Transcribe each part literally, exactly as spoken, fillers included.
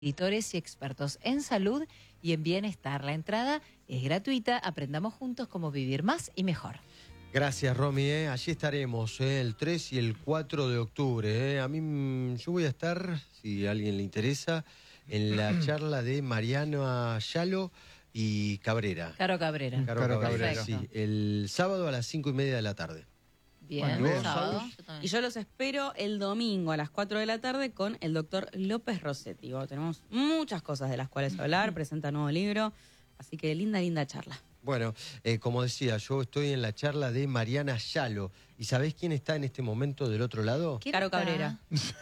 Editores y expertos en salud y en bienestar. La entrada es gratuita. Aprendamos juntos cómo vivir más y mejor. Gracias, Romy. ¿eh? Allí estaremos ¿eh? el tres y el cuatro de octubre. ¿eh? A mí, yo voy a estar, si a alguien le interesa, en la charla de Mariano Yalo y Cabrera. Caro Cabrera. Caro Caro Cabrera, Cabrera. sí. El sábado a las cinco y media de la tarde. Bien, Bueno, bien. sábado. Y yo los espero el domingo a las cuatro de la tarde con el doctor López Rossetti. Bueno, tenemos muchas cosas de las cuales hablar, presenta nuevo libro, así que linda, linda charla. Bueno, eh, como decía, yo estoy en la charla de Mariana Yalo. ¿Y sabés quién está en este momento del otro lado? ¿Quién Caro está? Cabrera.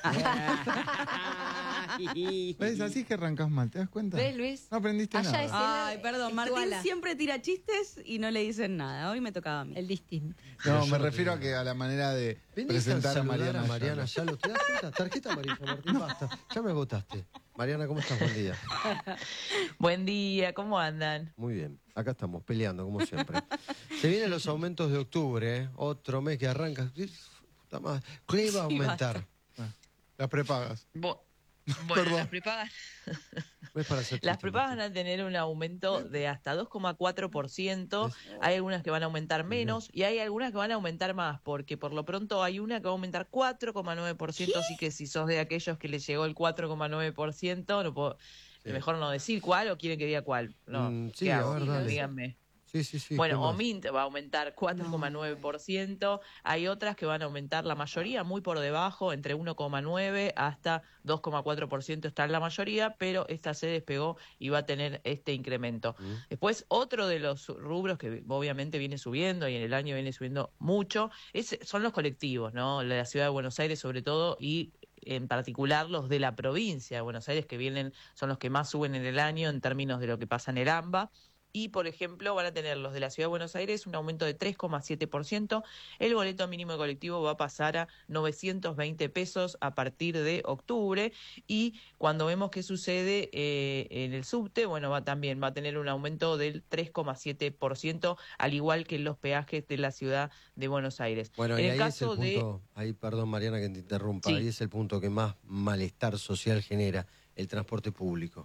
¿Ves? Así que arrancás mal, ¿te das cuenta? ¿Ves, Luis? No aprendiste Allá nada. es Ay, el- perdón, el Martín Tuala. siempre tira chistes y no le dicen nada. Hoy me tocaba a mí. El distinto. No, Yo me no refiero te a que a la manera de Venís presentar a a saludar Mariana, a Mariana Yalo. Yalo. ¿Te das cuenta? Tarjeta amarilla, Martín, basta. Ya me votaste. Mariana, ¿cómo estás? Buen día. Buen día, ¿cómo andan? Muy bien, acá estamos peleando, como siempre. Se vienen los aumentos de octubre, ¿eh? Otro mes que arranca. Puta madre. ¿Qué va a Sí, aumentar? Las prepagas. Bo- bueno, Perdón. las prepagas, No es para hacer las chistes, prepagas van Martín. a tener un aumento de hasta dos coma cuatro por ciento. Hay algunas que van a aumentar menos y hay algunas que van a aumentar más, porque por lo pronto hay una que va a aumentar cuatro coma nueve por ciento, así que si sos de aquellos que les llegó el cuatro coma nueve por ciento, no puedo, Sí. mejor no decir cuál o quieren que diga cuál. No, Mm, sí, ¿qué a hago? ver, dale. Díganme. Sí, sí, sí. Bueno, ¿qué más? Omint va a aumentar cuatro coma nueve por ciento, hay otras que van a aumentar la mayoría, muy por debajo, entre uno coma nueve hasta dos coma cuatro por ciento está en la mayoría, pero esta se despegó y va a tener este incremento. Mm. Después, otro de los rubros que obviamente viene subiendo y en el año viene subiendo mucho, es, son los colectivos, ¿no? La ciudad de Buenos Aires sobre todo y en particular los de la provincia de Buenos Aires, que vienen, son los que más suben en el año en términos de lo que pasa en el AMBA. Y, por ejemplo, van a tener los de la Ciudad de Buenos Aires un aumento de tres coma siete por ciento. El boleto mínimo de colectivo va a pasar a novecientos veinte pesos a partir de octubre. Y cuando vemos qué sucede eh, en el subte, bueno, va también va a tener un aumento del tres coma siete por ciento, al igual que en los peajes de la Ciudad de Buenos Aires. Bueno, en y el ahí caso es el de... punto, ahí, perdón Mariana que te interrumpa, Sí. ahí es el punto que más malestar social genera, el transporte público.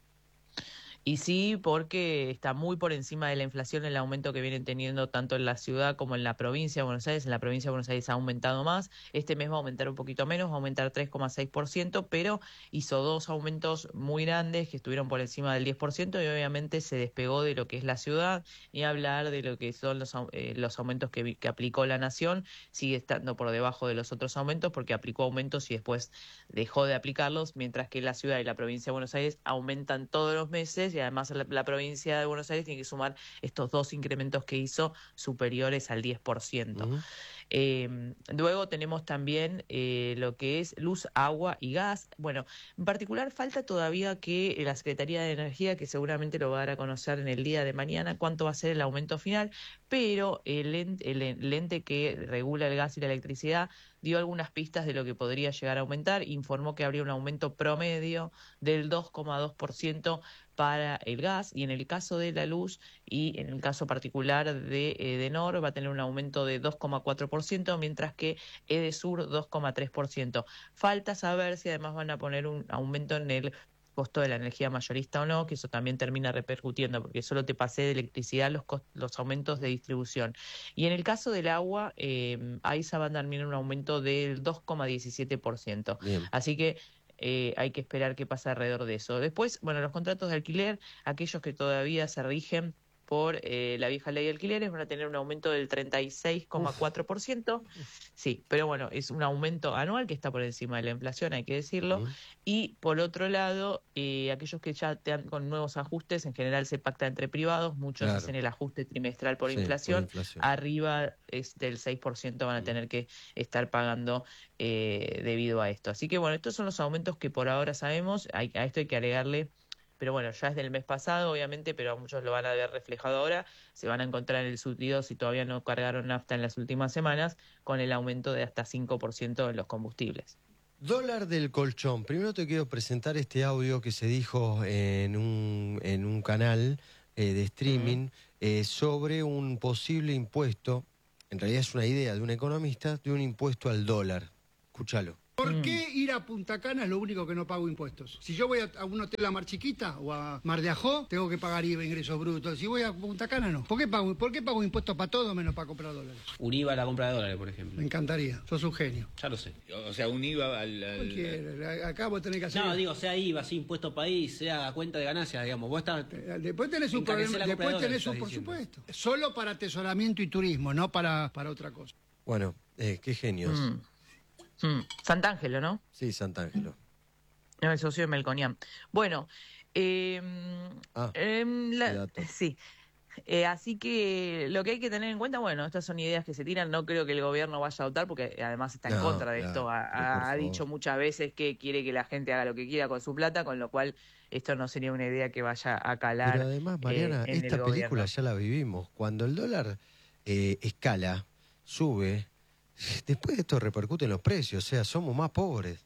Y sí, porque está muy por encima de la inflación el aumento que vienen teniendo tanto en la ciudad como en la provincia de Buenos Aires. En la provincia de Buenos Aires ha aumentado más. Este mes va a aumentar un poquito menos, va a aumentar tres coma seis por ciento, pero hizo dos aumentos muy grandes que estuvieron por encima del diez por ciento y obviamente se despegó de lo que es la ciudad, ni hablar de lo que son los, au- eh, los aumentos que, vi- que aplicó la Nación. Sigue estando por debajo de los otros aumentos porque aplicó aumentos y después dejó de aplicarlos, mientras que la ciudad y la provincia de Buenos Aires aumentan todos los meses y además la, la provincia de Buenos Aires tiene que sumar estos dos incrementos que hizo superiores al diez por ciento. Ujú. Eh, luego tenemos también eh, lo que es luz, agua y gas. Bueno, en particular falta todavía que la Secretaría de Energía, que seguramente lo va a dar a conocer en el día de mañana, cuánto va a ser el aumento final, pero el ente, el, el ente que regula el gas y la electricidad dio algunas pistas de lo que podría llegar a aumentar, informó que habría un aumento promedio del dos coma dos por ciento para el gas, y en el caso de la luz y en el caso particular de Edenor va a tener un aumento de dos coma cuatro por ciento, mientras que Edesur dos coma tres por ciento. Falta saber si además van a poner un aumento en el costo de la energía mayorista o no, que eso también termina repercutiendo, porque solo te pasé de electricidad los, cost- los aumentos de distribución. Y en el caso del agua, eh, AISA va a también un aumento del dos coma diecisiete por ciento. Bien. Así que eh, hay que esperar qué pasa alrededor de eso. Después, bueno, los contratos de alquiler, aquellos que todavía se rigen por eh, la vieja ley de alquileres, van a tener un aumento del treinta y seis coma cuatro por ciento. Sí, pero bueno, es un aumento anual que está por encima de la inflación, hay que decirlo. Ujú. Y por otro lado, eh, aquellos que ya te han, con nuevos ajustes, en general se pacta entre privados, muchos Claro. hacen el ajuste trimestral por Sí, por inflación, inflación. arriba es del seis por ciento van a tener que estar pagando eh, debido a esto. Así que bueno, estos son los aumentos que por ahora sabemos, hay, a esto hay que agregarle, pero bueno, ya es del mes pasado obviamente, pero a muchos lo van a ver reflejado ahora, se van a encontrar en el surtido si todavía no cargaron nafta en las últimas semanas, con el aumento de hasta cinco por ciento en los combustibles. Dólar del colchón. Primero te quiero presentar este audio que se dijo en un, en un canal eh, de streaming eh, sobre un posible impuesto, en realidad es una idea de un economista, de un impuesto al dólar. Escúchalo. ¿Por Mm. qué ir a Punta Cana es lo único que no pago impuestos? Si yo voy a, a un hotel a Mar Chiquita o a Mar de Ajó, tengo que pagar I V A, ingresos brutos. Si voy a Punta Cana, no. ¿Por qué pago, por qué pago impuestos para todo menos para comprar dólares? Un I V A a la compra de dólares, por ejemplo. Me encantaría. Sos un genio. Ya lo sé. O sea, un I V A al... al- Cualquiera. Acá vos tenés que hacer... No, digo, sea I V A, sí, impuesto país, sea cuenta de ganancias, digamos. Vos estás... Después tenés un Encarecer problema, la compra de después tenés dólares, un, estás por diciendo. supuesto. Solo para atesoramiento y turismo, no para, para otra cosa. Bueno, eh, qué genios. Mm. Mm. Sant'Angelo, ¿no? Sí, Sant'Angelo. No, el socio de Melconian. Bueno, eh, Ah, em, la- qué dato. sí. Eh, así que lo que hay que tener en cuenta, bueno, estas son ideas que se tiran, no creo que el gobierno vaya a adoptar porque además está en No, contra de claro, esto, ha, pero por ha- ha favor. dicho muchas veces que quiere que la gente haga lo que quiera con su plata, con lo cual esto no sería una idea que vaya a calar. Pero además, Mariana, eh, en esta el película gobierno. ya la vivimos. Cuando el dólar eh, escala, sube, después esto repercute en los precios, o sea, somos más pobres.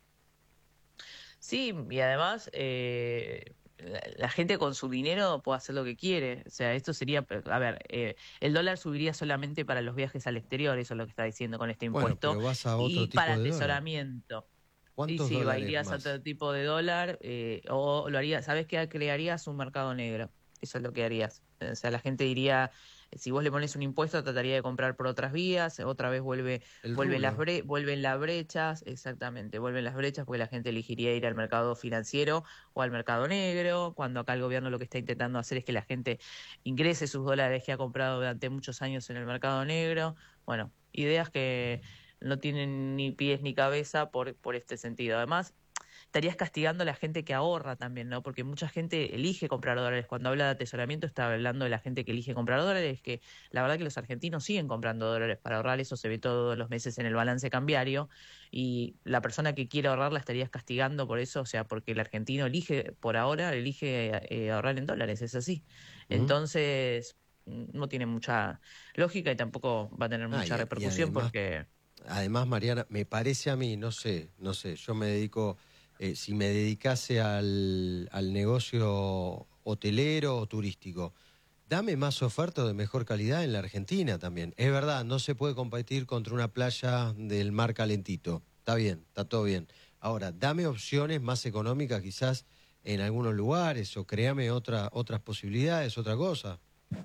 Sí, y además eh, la, la gente con su dinero puede hacer lo que quiere. O sea, esto sería, a ver, eh, el dólar subiría solamente para los viajes al exterior, eso es lo que está diciendo con este Bueno, impuesto, pero vas a otro y tipo para de dólar. atesoramiento. Y ¿Cuántos sí, dólares irías a más? otro tipo de dólar, eh, o lo harías, ¿sabes qué? Crearías un mercado negro. Eso es lo que harías. O sea, la gente diría, si vos le pones un impuesto, trataría de comprar por otras vías, otra vez vuelve, El vuelven las rublo. bre- vuelven las brechas, exactamente, vuelven las brechas porque la gente elegiría ir al mercado financiero o al mercado negro, cuando acá el gobierno lo que está intentando hacer es que la gente ingrese sus dólares que ha comprado durante muchos años en el mercado negro. Bueno, ideas que no tienen ni pies ni cabeza por, por este sentido. Además, estarías castigando a la gente que ahorra también, ¿no? Porque mucha gente elige comprar dólares. Cuando habla de atesoramiento está hablando de la gente que elige comprar dólares, que la verdad que los argentinos siguen comprando dólares para ahorrar, eso se ve todos los meses en el balance cambiario, y la persona que quiere ahorrar la estarías castigando por eso, o sea, porque el argentino elige, por ahora, elige eh, ahorrar en dólares, es así. Ujú. Entonces, mm, no tiene mucha lógica y tampoco va a tener Ah, mucha y- y repercusión además- porque... Además, Mariana, me parece a mí, no sé, no sé, yo me dedico, eh, si me dedicase al, al negocio hotelero o turístico, dame más oferta de mejor calidad en la Argentina también. Es verdad, no se puede competir contra una playa del mar calentito. Está bien, está todo bien. Ahora, dame opciones más económicas quizás en algunos lugares o créame otra, otras posibilidades, otra cosa.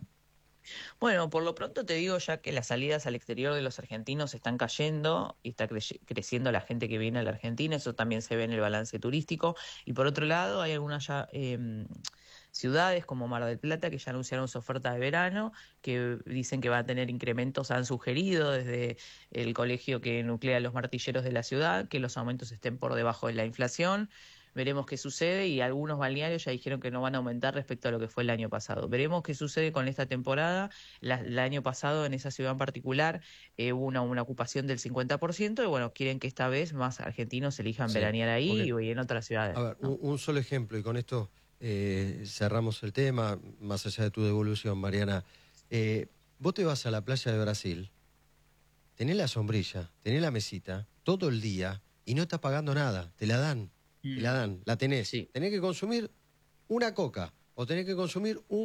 Bueno, por lo pronto te digo ya que las salidas al exterior de los argentinos están cayendo y está cre- creciendo la gente que viene a la Argentina, eso también se ve en el balance turístico. Y por otro lado, hay algunas ya eh, ciudades como Mar del Plata que ya anunciaron su oferta de verano, que dicen que va a tener incrementos, han sugerido desde el colegio que nuclea los martilleros de la ciudad que los aumentos estén por debajo de la inflación. Veremos qué sucede y algunos balnearios ya dijeron que no van a aumentar respecto a lo que fue el año pasado. Veremos qué sucede con esta temporada. La- el año pasado en esa ciudad en particular eh, hubo una, una ocupación del cincuenta por ciento y bueno, quieren que esta vez más argentinos elijan Sí, veranear ahí porque- y en otras ciudades. A ver, ¿no? un, un solo ejemplo, y con esto eh, cerramos el tema, más allá de tu devolución, Mariana. Eh, vos te vas a la playa de Brasil, tenés la sombrilla, tenés la mesita, todo el día, y no estás pagando nada, te la dan, te la dan, la tenés. Sí. Tenés que consumir una coca, o tenés que consumir un,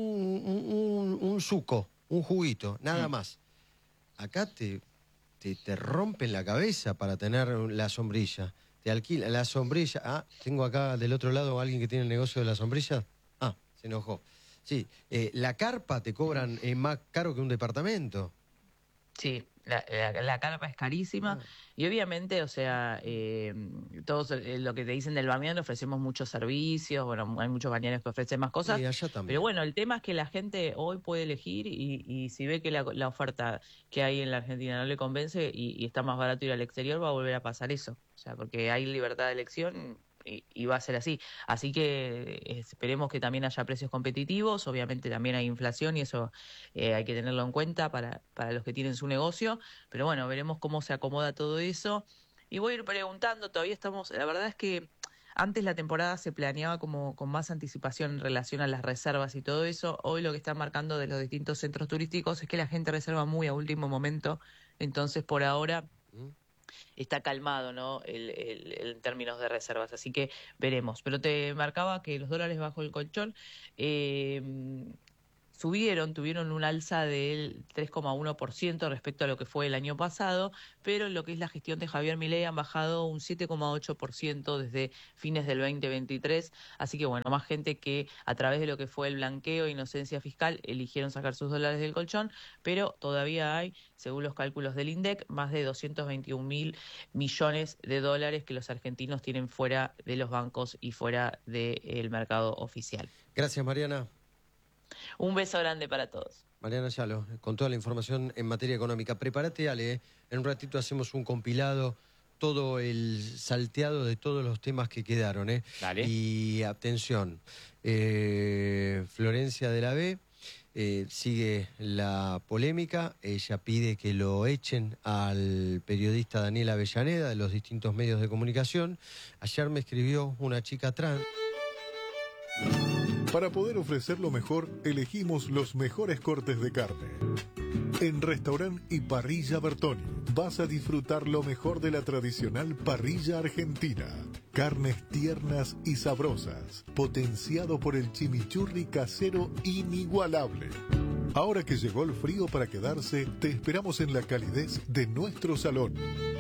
un, un, un suco, un juguito, nada Mm. más. Acá te, te, te rompen la cabeza para tener la sombrilla. Te alquila la sombrilla. Ah, tengo acá del otro lado a alguien que tiene el negocio de la sombrilla. Ah, se enojó. Sí, eh, la carpa te cobran eh, más caro que un departamento. Sí, la, la, la carpa es carísima y obviamente, o sea, eh, todos eh, lo que te dicen del balneario, ofrecemos muchos servicios, bueno, hay muchos balnearios que ofrecen más cosas, Y allá también. pero bueno, el tema es que la gente hoy puede elegir y, y si ve que la, la oferta que hay en la Argentina no le convence y, y está más barato ir al exterior, va a volver a pasar eso, o sea, porque hay libertad de elección. Y, y va a ser así. Así que eh, esperemos que también haya precios competitivos. Obviamente también hay inflación y eso eh, hay que tenerlo en cuenta para, para los que tienen su negocio. Pero bueno, veremos cómo se acomoda todo eso. Y voy a ir preguntando, todavía estamos, la verdad es que antes la temporada se planeaba como con más anticipación en relación a las reservas y todo eso. Hoy lo que están marcando de los distintos centros turísticos es que la gente reserva muy a último momento. Entonces, por ahora está calmado, ¿no? El, el- el- en términos de reservas, así que veremos. Pero te marcaba que los dólares bajo el colchón eh, subieron, tuvieron un alza del tres coma uno por ciento respecto a lo que fue el año pasado, pero lo que es la gestión de Javier Milei han bajado un siete coma ocho por ciento desde fines del veinte veintitrés, así que bueno, más gente que a través de lo que fue el blanqueo e inocencia fiscal eligieron sacar sus dólares del colchón, pero todavía hay, según los cálculos del INDEC, más de doscientos veintiún mil millones de dólares que los argentinos tienen fuera de los bancos y fuera del mercado oficial. Gracias, Mariana. Un beso grande para todos. Mariana Yalo, con toda la información en materia económica. Prepárate, Ale, ¿eh? En un ratito hacemos un compilado, todo el salteado de todos los temas que quedaron. ¿eh? Dale. Y atención, eh, Florencia de la B, eh, sigue la polémica. Ella pide que lo echen al periodista Daniel Avellaneda de los distintos medios de comunicación. Ayer me escribió una chica trans. Para poder ofrecer lo mejor, elegimos los mejores cortes de carne. En Restaurant y Parrilla Bertoni vas a disfrutar lo mejor de la tradicional parrilla argentina. Carnes tiernas y sabrosas, potenciado por el chimichurri casero inigualable. Ahora que llegó el frío para quedarse, te esperamos en la calidez de nuestro salón.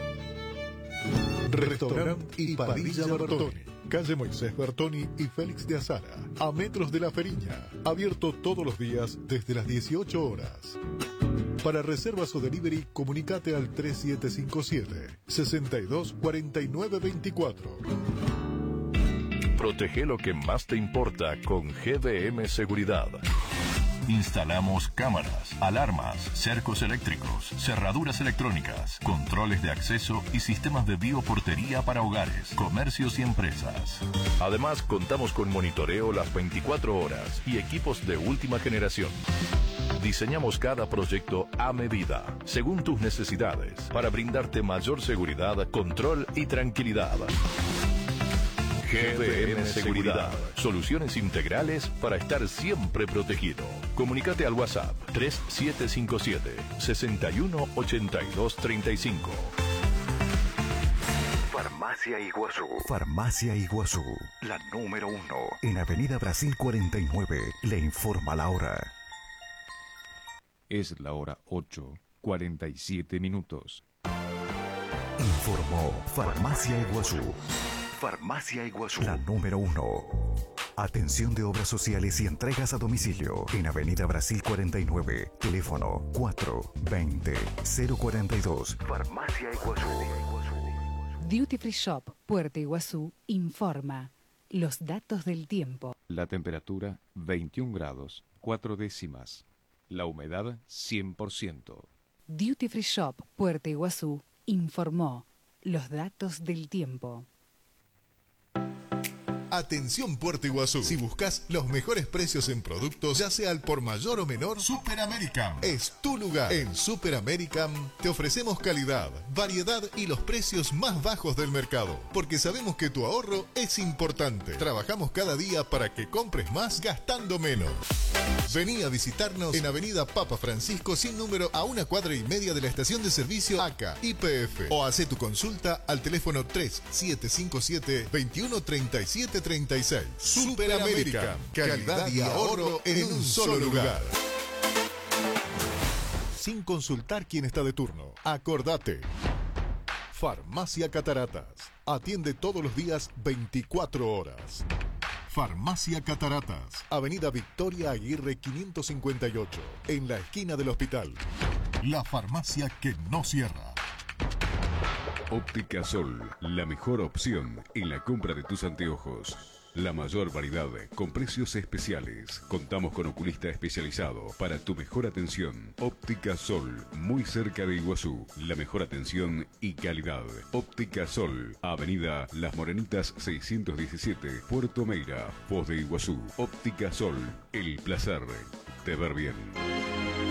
Restaurant y Parrilla Bertoni, calle Moisés Bertoni y Félix de Azara, a metros de La Feriña, abierto todos los días desde las dieciocho horas. Para reservas o delivery, comunicate al tres siete cinco siete, seis dos cuatro nueve dos cuatro. Protege lo que más te importa con G D M Seguridad. Instalamos cámaras, alarmas, cercos eléctricos, cerraduras electrónicas, controles de acceso y sistemas de bioportería para hogares, comercios y empresas. Además, contamos con monitoreo las veinticuatro horas y equipos de última generación. Diseñamos cada proyecto a medida, según tus necesidades, para brindarte mayor seguridad, control y tranquilidad. G D M Seguridad. Soluciones integrales para estar siempre protegido. Comunicate al WhatsApp tres siete cinco siete, seis uno ocho dos tres cinco. Farmacia Iguazú. Farmacia Iguazú. La número uno. En Avenida Brasil cuarenta y nueve. Le informa la hora. Es la hora ocho, cuarenta y siete minutos. Informó Farmacia Iguazú. Farmacia Iguazú. La número uno. Atención de obras sociales y entregas a domicilio. En Avenida Brasil cuarenta y nueve. Teléfono cuatro veinte cero cuarenta y dos. Farmacia Iguazú. Duty Free Shop, Puerto Iguazú, informa los datos del tiempo. La temperatura veintiún grados, cuatro décimas. La humedad cien por ciento. Duty Free Shop, Puerto Iguazú, informó los datos del tiempo. Atención Puerto Iguazú. Si buscas los mejores precios en productos, ya sea al por mayor o menor, Super American es tu lugar. En Super American te ofrecemos calidad, variedad y los precios más bajos del mercado. Porque sabemos que tu ahorro es importante. Trabajamos cada día para que compres más gastando menos. Vení a visitarnos en Avenida Papa Francisco sin número a una cuadra y media de la estación de servicio A C A Y P F. O hace tu consulta al teléfono tres siete cinco siete, veintiuno treinta y siete treinta y seis. Super American, calidad y ahorro en un solo lugar. Sin consultar quién está de turno. Acordate. Farmacia Cataratas. Atiende todos los días veinticuatro horas. Farmacia Cataratas. Avenida Victoria Aguirre quinientos cincuenta y ocho. En la esquina del hospital. La farmacia que no cierra. Óptica Sol, la mejor opción en la compra de tus anteojos. La mayor variedad con precios especiales. Contamos con oculista especializado para tu mejor atención. Óptica Sol, muy cerca de Iguazú. La mejor atención y calidad. Óptica Sol, Avenida Las Morenitas seiscientos diecisiete, Puerto Meira, Foz de Iguazú. Óptica Sol, el placer de ver bien.